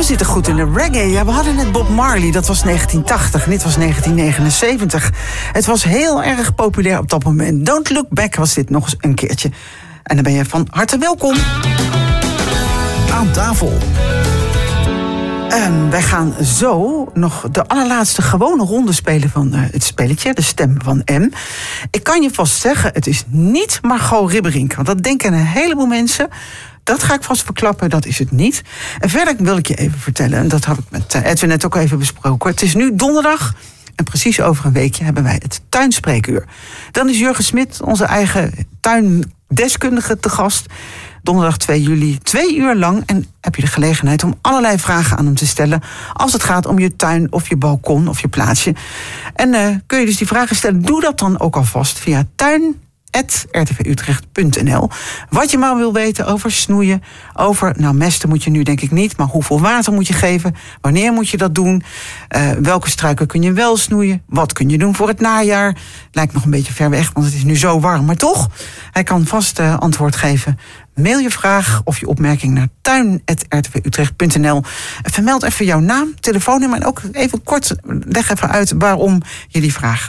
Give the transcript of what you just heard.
zitten goed in de reggae. Ja, we hadden net Bob Marley, dat was 1980. En dit was 1979. Het was heel erg populair op dat moment. Don't Look Back was dit nog eens een keertje. En dan ben je van harte welkom. Aan tafel. Wij gaan zo nog de allerlaatste gewone ronde spelen van het spelletje, de stem van M. Ik kan je vast zeggen, het is niet Margot Ribberink. Want dat denken een heleboel mensen. Dat ga ik vast verklappen, dat is het niet. En verder wil ik je even vertellen, en dat had ik met Edwin net ook even besproken. Het is nu donderdag en precies over een weekje hebben wij het tuinspreekuur. Dan is Jurgen Smit, onze eigen tuindeskundige, te gast. Donderdag 2 juli, 2 uur lang. En heb je de gelegenheid om allerlei vragen aan hem te stellen als het gaat om je tuin of je balkon of je plaatsje. En kun je dus die vragen stellen, doe dat dan ook alvast via tuin@rtvutrecht.nl. Wat je maar wil weten over snoeien, over, mesten moet je nu denk ik niet, maar hoeveel water moet je geven, wanneer moet je dat doen, welke struiken kun je wel snoeien, wat kun je doen voor het najaar. Lijkt nog een beetje ver weg, want het is nu zo warm, maar toch, hij kan vast antwoord geven. Mail je vraag of je opmerking naar tuin@rtvutrecht.nl. Vermeld even jouw naam, telefoonnummer en ook even kort leg even uit waarom je die vraag